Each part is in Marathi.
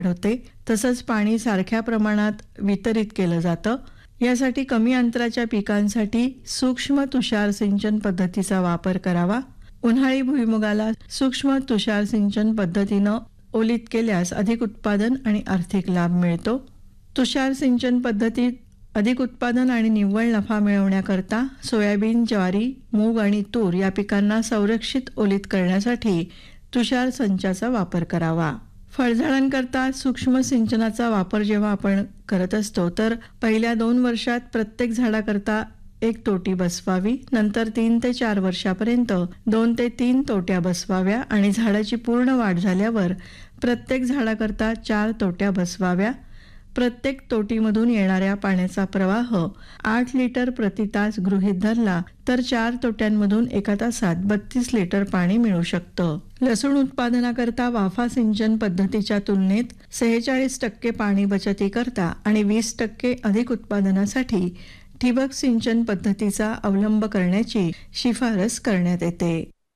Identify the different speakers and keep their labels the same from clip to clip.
Speaker 1: होते. तसंच पाणी सारख्या प्रमाणात वितरित केलं जातं. यासाठी कमी अंतराच्या पिकांसाठी सूक्ष्म तुषार सिंचन पद्धतीचा वापर करावा. उन्हाळी भुईमुगाला सूक्ष्म तुषार सिंचन पद्धतीनं ओलीत केल्यास अधिक उत्पादन आणि आर्थिक लाभ मिळतो. तुषार सिंचन पद्धतीत अधिक उत्पादन आणि निव्वळ नफा मिळवण्याकरता सोयाबीन, ज्वारी, मूग आणि तूर या पिकांना संरक्षित ओलीत करण्यासाठी तुषार संचाचा वापर करावा. फळझाडांकरता सूक्ष्म सिंचनाचा वापर जेव्हा आपण करत असतो तर पहिल्या 2 वर्षात प्रत्येक झाडाकरता 1 तोटी बसवावी. नंतर 3 ते 4 वर्षापर्यंत 2 ते 3 तोट्या बसवाव्या आणि झाडाची पूर्ण वाढ झाल्यावर प्रत्येक झाडाकरता 4 तोट्या बसवाव्या. प्रत्येक तोटीमधून येणाऱ्या पाण्याचा प्रवाह 8 लिटर प्रति तास गृहीत धरला तर 4 तोट्यांमधून एका तासात 32 लिटर पाणी मिळू शकतं. लसूण उत्पादनाकरता वाफा सिंचन पद्धतीच्या तुलनेत 46% पाणी बचतीकरता आणि 20% अधिक उत्पादनासाठी ठिबक सिंचन पद्धतीचा अवलंब करण्याची शिफारस करण्यात येते.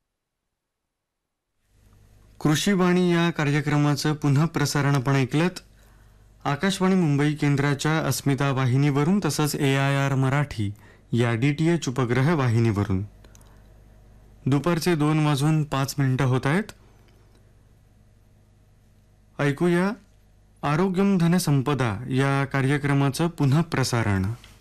Speaker 2: कृषीवाणी या कार्यक्रमाचं पुन्हा प्रसारण आपण ऐकलत. आकाशवाणी मुंबई केंद्राच्या अस्मिता वाहिनीवरून तसंच AIR मराठी या DTH उपग्रह वाहिनीवरून. दुपारचे 2:05 होत आहेत. ऐकूया आरोग्यम धन संपदा या कार्यक्रमाचं पुन्हा प्रसारण.